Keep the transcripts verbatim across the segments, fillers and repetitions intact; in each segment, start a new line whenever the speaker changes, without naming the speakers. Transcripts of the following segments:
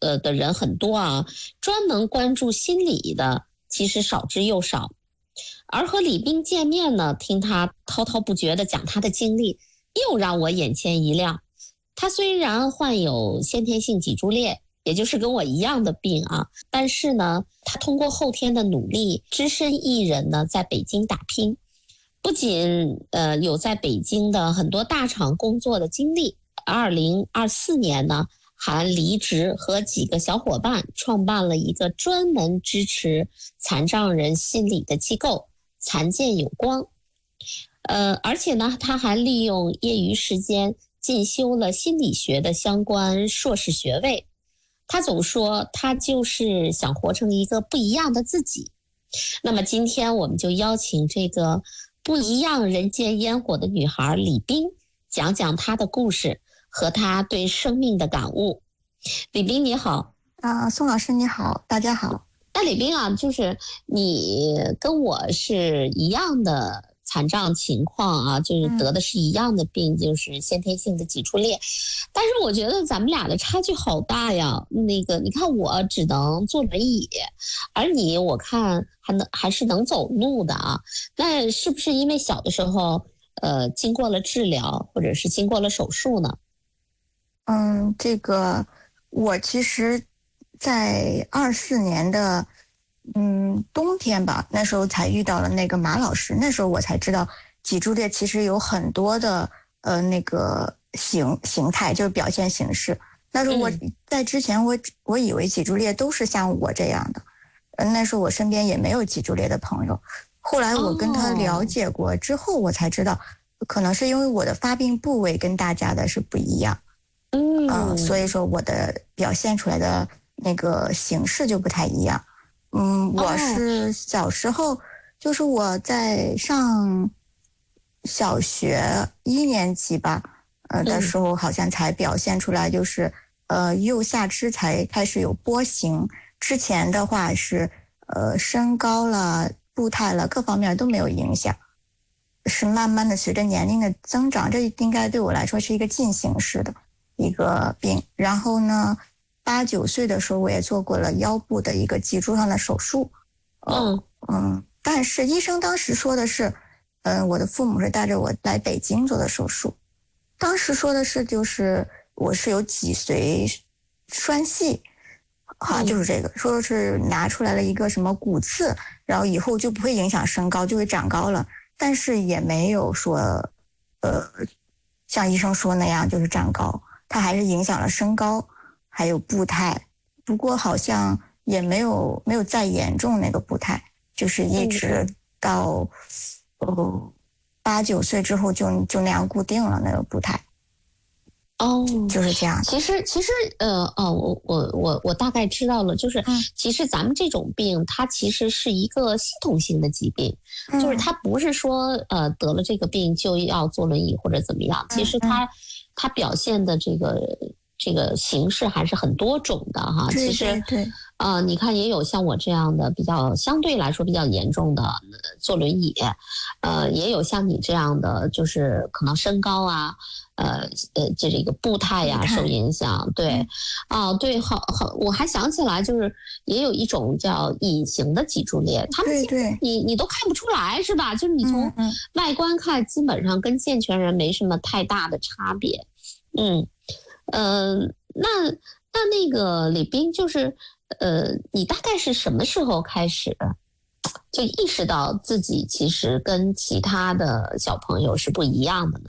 呃的人很多啊，专门关注心理的其实少之又少。而和李斌见面呢，听他滔滔不绝地讲他的经历，又让我眼前一亮。他虽然患有先天性脊柱裂，也就是跟我一样的病啊，但是呢，他通过后天的努力，只身一人呢，在北京打拼。不仅呃有在北京的很多大厂工作的经历，二零二四年呢，还离职和几个小伙伴创办了一个专门支持残障人心理的机构——残健有光。呃，而且呢，他还利用业余时间进修了心理学的相关硕士学位。他总说他就是想活成一个不一样的自己。那么今天我们就邀请这个不一样人间烟火的女孩李斌，讲讲她的故事和她对生命的感悟。李斌你好。
啊，宋老师你好，大家好。
那李斌啊，就是你跟我是一样的残障情况啊，就是得的是一样的病，嗯、就是先天性的脊柱裂。但是我觉得咱们俩的差距好大呀。那个，你看我只能坐轮椅，而你我看还能还是能走路的啊。那是不是因为小的时候呃经过了治疗，或者是经过了手术呢？
嗯，这个我其实在二四年的嗯冬天吧，那时候才遇到了那个马老师，那时候我才知道脊柱裂其实有很多的呃那个形形态，就是表现形式。那时候我在之前我我以为脊柱裂都是像我这样的，呃那时候我身边也没有脊柱裂的朋友。后来我跟他了解过之后，我才知道可能是因为我的发病部位跟大家的是不一样。嗯、呃，所以说我的表现出来的那个形式就不太一样。嗯，我是小时候，就是我在上小学一年级吧，呃的时候，好像才表现出来，就是呃右下肢才开始有波形。之前的话是呃身高了、步态了，各方面都没有影响。是慢慢的随着年龄的增长，这应该对我来说是一个进行式的一个病。然后呢，八九岁的时候我也做过了腰部的一个脊柱上的手术。嗯嗯，但是医生当时说的是，嗯、呃，我的父母是带着我来北京做的手术。当时说的是，就是我是有脊髓栓系，啊，就是这个，说是拿出来了一个什么骨刺，然后以后就不会影响身高，就会长高了。但是也没有说，呃，像医生说那样就是长高，它还是影响了身高，还有步态。不过好像也没有没有再严重那个步态，就是一直到呃八九岁之后就就那样固定了那个步态。
哦，
就是这样。
其实，其实，呃，哦，我我我我大概知道了，就是，嗯、其实咱们这种病，它其实是一个系统性的疾病，嗯、就是它不是说，呃，得了这个病就要坐轮椅或者怎么样，其实它，嗯、它表现的这个这个形式还是很多种的哈。
对对对。
其实，呃，你看也有像我这样的比较相对来说比较严重的坐轮椅，呃，也有像你这样的，就是可能身高啊。呃呃，这这个步态呀、啊、受影响，对，啊、嗯哦，对，好好，我还想起来，就是也有一种叫隐形的脊柱裂，他们
对对，
你你都看不出来是吧？就是你从外观看，基本上跟健全人没什么太大的差别。嗯，呃，那那那个李斌，就是呃，你大概是什么时候开始就意识到自己其实跟其他的小朋友是不一样的呢？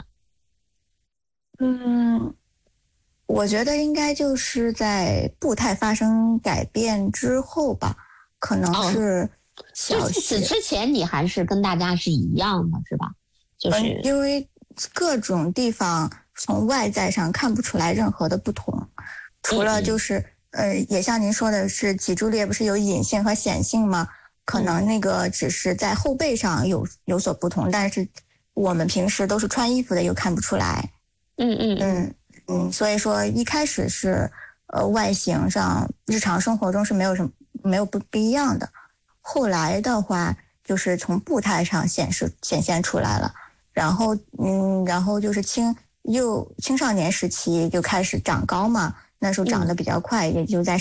嗯，我觉得应该就是在步态发生改变之后吧，可能是小学。
就此之前你还是跟大家是一样的，是吧？就是、
嗯、因为各种地方从外在上看不出来任何的不同，除了就是嗯呃，也像您说的是脊柱裂不是有隐性和显性吗？可能那个只是在后背上有有所不同，但是我们平时都是穿衣服的，又看不出来。
嗯嗯
嗯嗯，所以说一开始是呃外形上日常生活中是没有什么没有不不一样的，后来的话就是从步态上显示显现出来了，然后嗯然后就是青幼青少年时期就开始长高嘛，那时候长得比较快，嗯、也就在